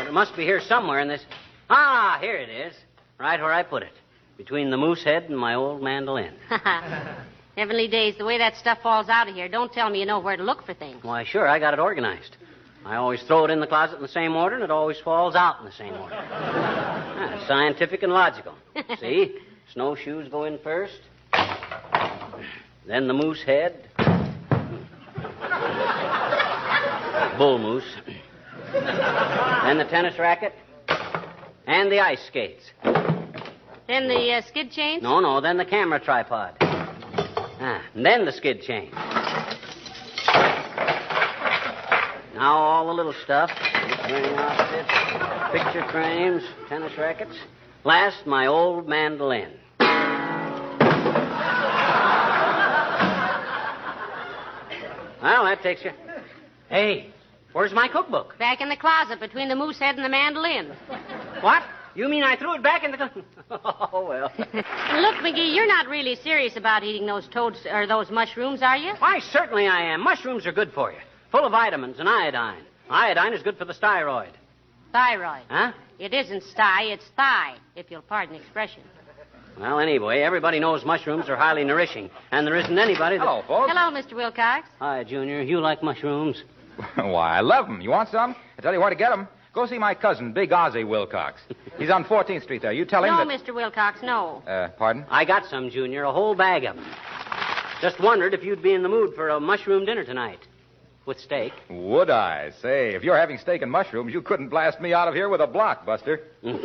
It must be here somewhere in this... Ah, here it is. Right where I put it. Between the moose head and my old mandolin. Heavenly days, the way that stuff falls out of here. Don't tell me you know where to look for things. Why, sure, I got it organized. I always throw it in the closet in the same order, and it always falls out in the same order. Scientific and logical. See? Snowshoes go in first. Then the moose head. Bull moose. Then the tennis racket. And the ice skates. Then the skid chains? No, then the camera tripod. And then the skid chain. Now all the little stuff. Ring outfits, picture frames, tennis rackets. Last, my old mandolin. Well, that takes you. Hey, where's my cookbook? Back in the closet between the moose head and the mandolin. What? You mean I threw it back in the... Oh, well. Look, McGee, you're not really serious about eating those toads or those mushrooms, are you? Why, certainly I am. Mushrooms are good for you. Full of vitamins and iodine. Iodine is good for the thyroid. Thyroid? Huh? It isn't sty, it's thigh, if you'll pardon the expression. Well, anyway, everybody knows mushrooms are highly nourishing, and there isn't anybody that... Hello, folks. Hello, Mr. Wilcox. Hi, Junior. You like mushrooms? Why, I love them. You want some? I tell you where to get them. Go see my cousin, Big Ozzie Wilcox. He's on 14th Street there. You tell him No, that... Mr. Wilcox, no. Pardon? I got some, Junior. A whole bag of them. Just wondered if you'd be in the mood for a mushroom dinner tonight. With steak. Would I? Say, if you're having steak and mushrooms, you couldn't blast me out of here with a blockbuster.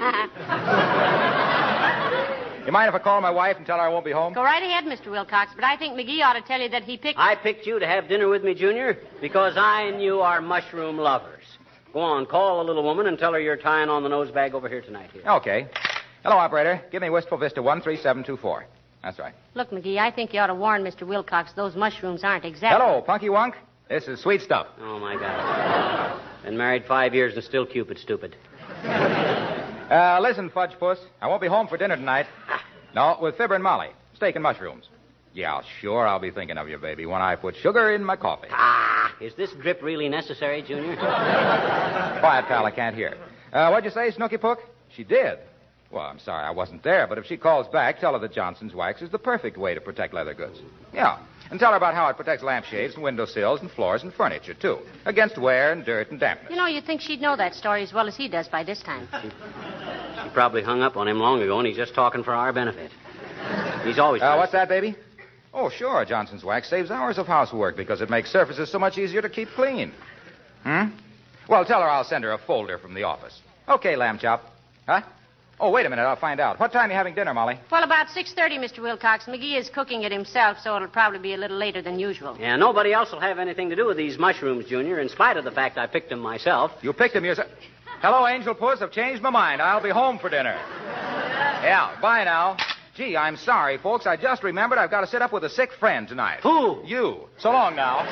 You mind if I call my wife and tell her I won't be home? Go right ahead, Mr. Wilcox, but I think McGee ought to tell you that he picked... I picked you to have dinner with me, Junior, because I and you are mushroom lovers. Go on, call the little woman and tell her you're tying on the nose bag over here tonight. Here. Okay. Hello, operator. Give me Wistful Vista 13724. That's right. Look, McGee, I think you ought to warn Mr. Wilcox those mushrooms aren't exactly... Hello, Punky Wunk. This is sweet stuff. Oh, my God. Been married 5 years and still Cupid stupid. Listen, Fudge Puss. I won't be home for dinner tonight. No, with Fibber and Molly. Steak and mushrooms. Yeah, sure, I'll be thinking of you, baby, when I put sugar in my coffee. Is this drip really necessary, Junior? Quiet, pal, I can't hear. What'd you say, Snooky Pook? She did. Well, I'm sorry I wasn't there, but if she calls back, tell her that Johnson's Wax is the perfect way to protect leather goods. Yeah, and tell her about how it protects lampshades and windowsills and floors and furniture, too, against wear and dirt and dampness. You know, you'd think she'd know that story as well as he does by this time. She probably hung up on him long ago, and he's just talking for our benefit. He's always... what's that, baby? Oh, sure, Johnson's Wax saves hours of housework because it makes surfaces so much easier to keep clean. Well, tell her I'll send her a folder from the office. Okay, Lamb Chop. Huh? Oh, wait a minute, I'll find out. What time are you having dinner, Molly? Well, about 6:30, Mr. Wilcox. McGee is cooking it himself, so it'll probably be a little later than usual. Yeah, nobody else will have anything to do with these mushrooms, Junior, in spite of the fact I picked them myself. You picked them yourself? Hello, Angel Puss. I've changed my mind. I'll be home for dinner. Yeah, bye now. Gee, I'm sorry, folks. I just remembered I've got to sit up with a sick friend tonight. Who? You. So long now.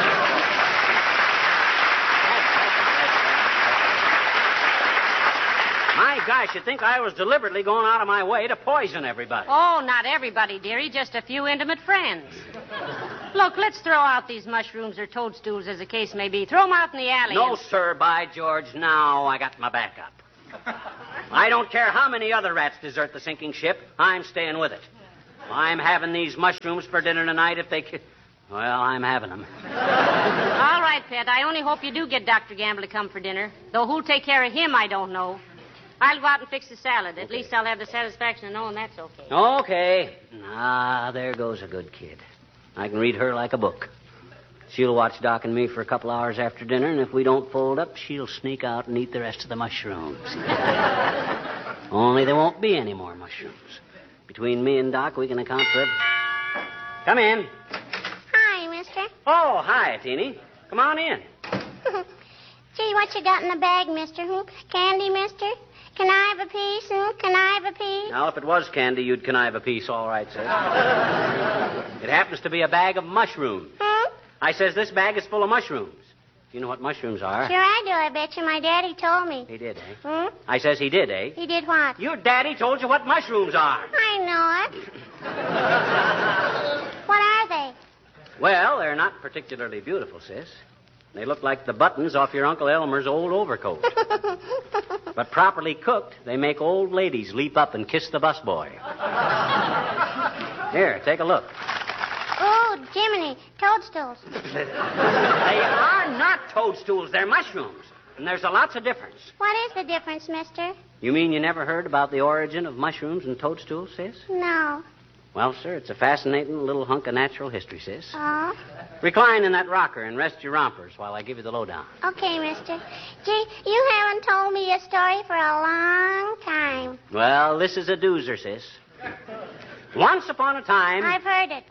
My gosh, you'd think I was deliberately going out of my way to poison everybody. Oh, not everybody, dearie. Just a few intimate friends. Look, let's throw out these mushrooms or toadstools, as the case may be. Throw them out in the alley. No, sir, by George. Now I got my back up. I don't care how many other rats desert the sinking ship. I'm staying with it. I'm having these mushrooms for dinner tonight if they... Well, I'm having them. All right, Pet. I only hope you do get Dr. Gamble to come for dinner. Though who'll take care of him, I don't know. I'll go out and fix the salad. At least I'll have the satisfaction of knowing that's okay. Okay. There goes a good kid. I can read her like a book. She'll watch Doc and me for a couple hours after dinner, and if we don't fold up, she'll sneak out and eat the rest of the mushrooms. Only there won't be any more mushrooms. Between me and Doc, we can account for it. Come in. Hi, mister. Oh, hi, Teeny. Come on in. Gee, what you got in the bag, mister? Candy, mister? Can I have a piece? Can I have a piece? Now, if it was candy, you'd connive a piece, all right, sir. It happens to be a bag of mushrooms. I says this bag is full of mushrooms. You know what mushrooms are? Sure I do, I bet you. My daddy told me. He did, eh? I says he did, eh? He did what? Your daddy told you what mushrooms are. I know it. What are they? Well, they're not particularly beautiful, sis. They look like the buttons off your Uncle Elmer's old overcoat. But properly cooked, they make old ladies leap up and kiss the busboy. Here, take a look. Oh, Jiminy, toadstools. They are not toadstools. They're mushrooms. And there's a lots of difference. What is the difference, mister? You mean you never heard about the origin of mushrooms and toadstools, sis? No. Well, sir, it's a fascinating little hunk of natural history, sis. Oh? Recline in that rocker and rest your rompers while I give you the lowdown. Okay, mister. Gee, you haven't told me a story for a long time. Well, this is a doozer, sis. Once upon a time... I've heard it.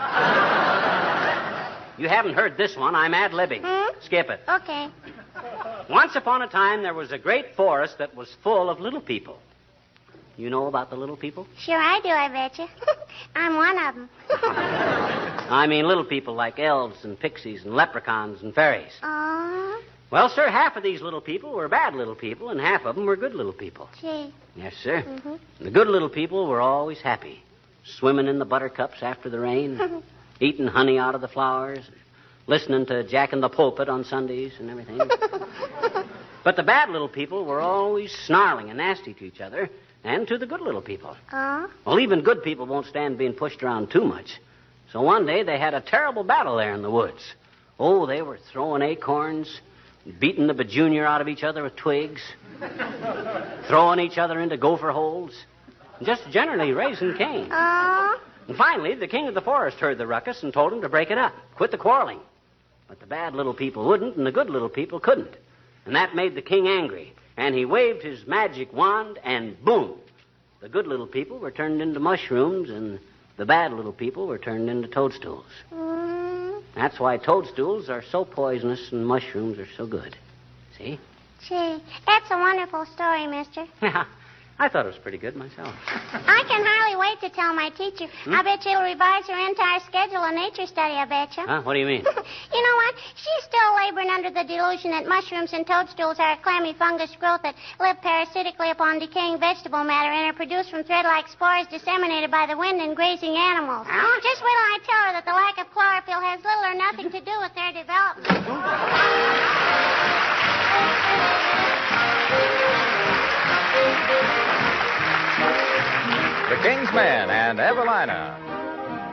You haven't heard this one. I'm ad-libbing. Skip it. Okay. Once upon a time, there was a great forest that was full of little people. You know about the little people? Sure I do, I bet you. I'm one of them. I mean little people like elves and pixies and leprechauns and fairies. Oh? Well, sir, half of these little people were bad little people, and half of them were good little people. Gee. Yes, sir. The good little people were always happy, swimming in the buttercups after the rain, eating honey out of the flowers, listening to Jack in the Pulpit on Sundays and everything. But the bad little people were always snarling and nasty to each other and to the good little people. Oh? Well, even good people won't stand being pushed around too much. So one day they had a terrible battle there in the woods. Oh, they were throwing acorns, beating the bajunior out of each other with twigs, throwing each other into gopher holes, just generally raising Cain. Oh? And finally, the king of the forest heard the ruckus and told him to break it up, quit the quarreling. But the bad little people wouldn't, and the good little people couldn't. And that made the king angry. And he waved his magic wand, and boom! The good little people were turned into mushrooms, and the bad little people were turned into toadstools. That's why toadstools are so poisonous and mushrooms are so good. See? Gee, that's a wonderful story, mister. Yeah, I thought it was pretty good myself. I can hardly wait to tell my teacher. I bet she'll revise her entire schedule of nature study, I bet you. Huh? What do you mean? You know what? She's still laboring under the delusion that mushrooms and toadstools are a clammy fungus growth that live parasitically upon decaying vegetable matter and are produced from thread-like spores disseminated by the wind and grazing animals. Just wait till I tell her that the lack of chlorophyll has little or nothing to do with their development. The King's Men and Evelina.